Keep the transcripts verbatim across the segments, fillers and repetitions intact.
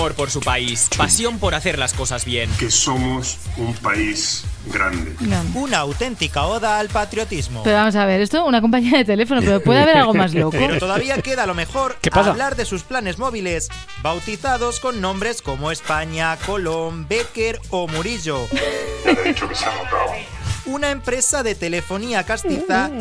amor por su país, pasión por hacer las cosas bien. Que somos un país grande. No. Una auténtica oda al patriotismo. Pero vamos a ver, esto es una compañía de teléfono, pero puede haber algo más loco. Pero todavía queda lo mejor, ¿Qué pasa? hablar de sus planes móviles, bautizados con nombres como España, Colón, Becker o Murillo. Ya te he dicho que se ha notado. Una empresa de telefonía castiza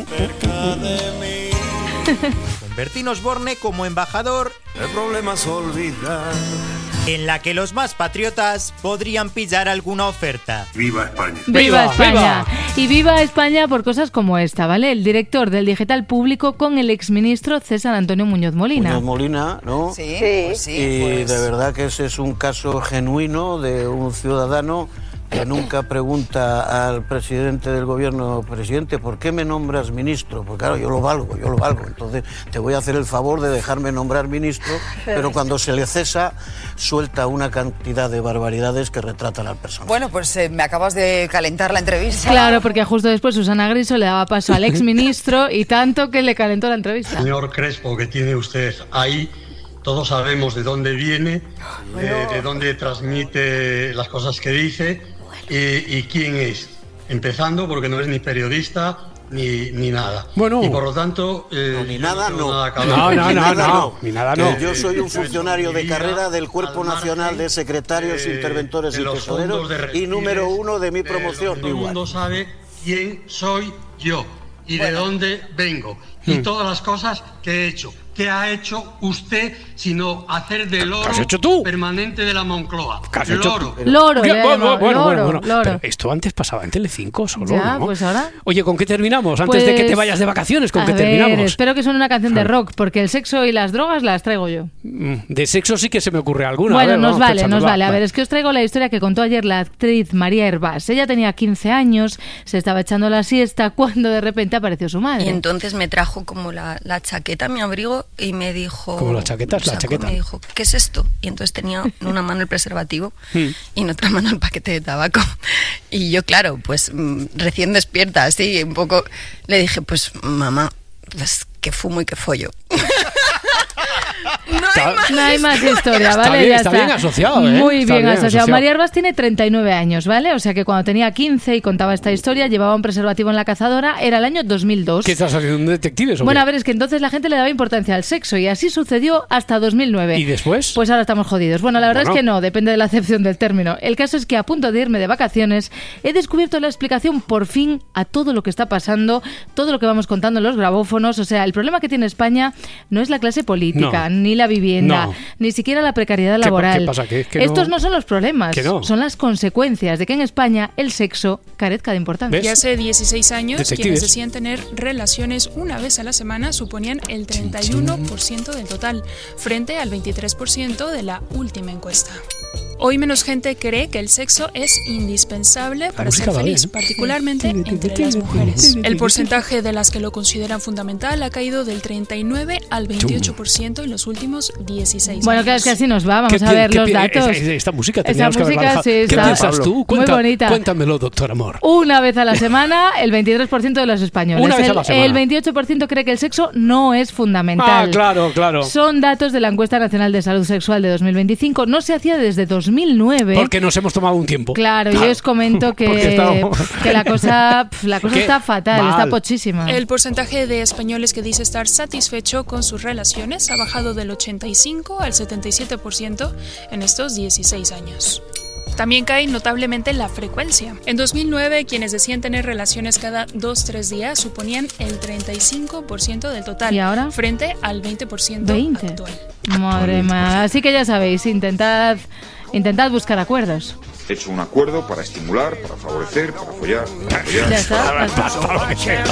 con Bertín Osborne como embajador, El problema es olvidar. en la que los más patriotas podrían pillar alguna oferta. ¡Viva España! ¡Viva, ¡Viva, España! viva! Y viva España por cosas como esta, ¿vale? El director del Digital Público con el exministro César Antonio Muñoz Molina. Muñoz Molina, ¿no? Sí, pues sí. Y Pues. de verdad que ese es un caso genuino de un ciudadano que nunca pregunta al presidente del gobierno, presidente, ¿por qué me nombras ministro? Porque claro, yo lo valgo, yo lo valgo. Entonces te voy a hacer el favor de dejarme nombrar ministro, pero cuando se le cesa, suelta una cantidad de barbaridades que retratan al personaje. Bueno, pues eh, me acabas de calentar la entrevista. Claro, porque justo después Susana Griso le daba paso al exministro y tanto que le calentó la entrevista. Señor Crespo, que tiene usted ahí, todos sabemos de dónde viene, de, de dónde transmite las cosas que dice y, y quién es. Empezando porque no es ni periodista ni, ni nada. Bueno. Y por lo tanto... eh, No, ni yo nada, tengo no. nada que No, hablar. no, Ni no, nada no, ni nada no. Que yo soy un funcionario de carrera del Cuerpo Al Nacional margen de Secretarios, de- Interventores de y los Tesoreros fondos de y Refines, número uno de mi eh, promoción. Todo el Igual. mundo sabe quién soy yo y de Bueno. dónde vengo y todas las cosas que he hecho. ¿Qué ha hecho usted sino hacer del oro ¿Qué has hecho tú? permanente de la Moncloa? ¿Qué has hecho Loro. tú? Loro, ¿Qué? le Bueno, llamo, bueno, loro, bueno, bueno. loro. Pero esto antes pasaba en Telecinco solo, Ya, ¿no? pues ahora. Oye, ¿con qué terminamos? Antes de que te Pues, vayas de vacaciones, ¿con a qué ver, terminamos? espero que suene una canción de A ver. rock, porque el sexo y las drogas las traigo yo. Mm, De sexo sí que se me ocurre alguna. Bueno, A ver, nos vamos vale, pensando, nos va, vale. A va. ver, es que os traigo la historia que contó ayer la actriz María Hervás. Ella tenía quince años, se estaba echando la siesta cuando de repente apareció su madre. Y entonces me trajo como la, la chaqueta, mi abrigo, y me dijo... ¿Cómo la chaqueta? Es la sacó y chaqueta. Me dijo, ¿qué es esto? Y entonces tenía en una mano el preservativo Hmm. y en otra mano el paquete de tabaco. Y yo, claro, pues mm, recién despierta, así, un poco, le dije, pues mamá, pues que fumo y que follo. No hay Está- más. No hay más historia, Está ¿vale? bien- Ya está bien asociado, ¿eh? Muy Está bien, bien asociado. asociado. María Hervás tiene treinta y nueve años, ¿vale? O sea que cuando tenía quince y contaba esta historia, llevaba un preservativo en la cazadora, era el año dos mil dos. ¿Qué estás haciendo, un detective? o Bueno, qué? a ver, es que entonces la gente le daba importancia al sexo y así sucedió hasta dos mil nueve. ¿Y después? Pues ahora estamos jodidos. Bueno, la verdad Bueno. es que no, depende de la acepción del término. El caso es que a punto de irme de vacaciones he descubierto la explicación por fin a todo lo que está pasando, todo lo que vamos contando en los grabófonos. O sea, el problema que tiene España no es la clase política, No. ni la vivienda, No. ni siquiera la precariedad ¿Qué pa- laboral. qué pasa? ¿Que es que Estos no- no son los problemas, que no? son las consecuencias de que en España el sexo carezca de importancia. ¿Ves? Y hace dieciséis años, Detectives. quienes decían tener relaciones una vez a la semana suponían el treinta y uno por ciento del total, frente al veintitrés por ciento de la última encuesta. Hoy menos gente cree que el sexo es indispensable para música ser va feliz, bien. particularmente entre las mujeres. El porcentaje de las que lo consideran fundamental ha caído del treinta y nueve al veintiocho por ciento en los últimos dieciséis Bueno, años. claro, es que así nos va. ¿Qué Vamos a pi- ver qué los pi- datos. Esta, esta música Esa teníamos que haberla música, dejado. sí, ¿Qué está piensas tú? muy Cuenta- bonita. Cuéntamelo, doctor Amor. Una vez a la semana, el veintitrés por ciento de los españoles. Una vez a el, la semana. el veintiocho por ciento cree que el sexo no es fundamental. Ah, claro, claro. Son datos de la Encuesta Nacional de Salud Sexual de dos mil veinticinco. No se hacía desde dos mil nueve. Porque nos hemos tomado un tiempo. Claro, yo os comento Porque que, estábamos- que la cosa, pf, la cosa ¿Qué? está fatal, Mal. está pochísima. El porcentaje de españoles que dice estar satisfecho con sus relaciones ha bajado del ochenta y cinco al setenta y siete por ciento en estos dieciséis años. También cae notablemente la frecuencia. En dos mil nueve, quienes decían tener relaciones cada dos tres días suponían el treinta y cinco por ciento del total, ¿Y ahora? frente al veinte por ciento veinte. actual. Madre mía. Así que ya sabéis, intentad, intentad buscar acuerdos. He hecho un acuerdo para estimular, para favorecer, para apoyar, para apoyar. Ya está. Para lo que sea.